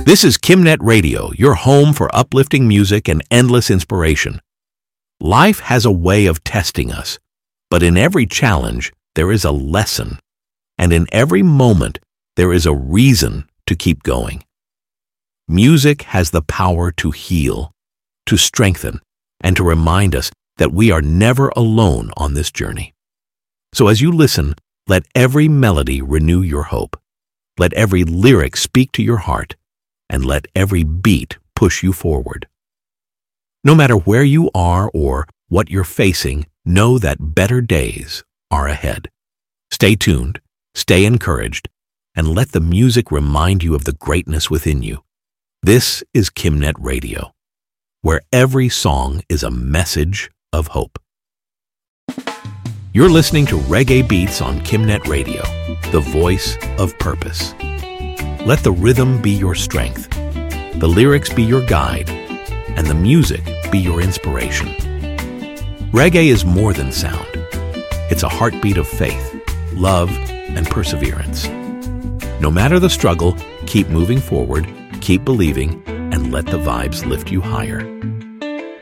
This is KimNet Radio, your home for uplifting music and endless inspiration. Life has a way of testing us, but in every challenge, there is a lesson. And in every moment, there is a reason to keep going. Music has the power to heal, to strengthen, and to remind us that we are never alone on this journey. So as you listen, let every melody renew your hope. Let every lyric speak to your heart, and let every beat push you forward. No matter where you are or what you're facing, know that better days are ahead. Stay tuned, stay encouraged, and let the music remind you of the greatness within you. This is KimNet Radio, where every song is a message of hope. You're listening to Reggae Beats on KimNet Radio, the voice of purpose. Let the rhythm be your strength, the lyrics be your guide, and the music be your inspiration. Reggae is more than sound. It's a heartbeat of faith, love, and perseverance. No matter the struggle, keep moving forward, keep believing, and let the vibes lift you higher.